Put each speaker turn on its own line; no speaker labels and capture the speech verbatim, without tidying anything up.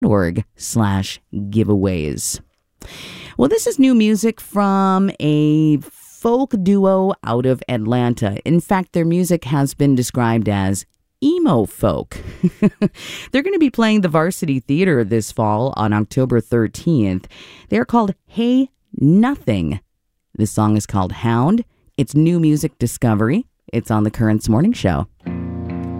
org slash giveaways. Well, this is new music from a folk duo out of Atlanta. In fact, their music has been described as emo folk. They're going to be playing the Varsity Theater this fall on October thirteenth. They're called Hey Nothing. This song is called Hound. It's new music discovery. It's on the Currents Morning Show.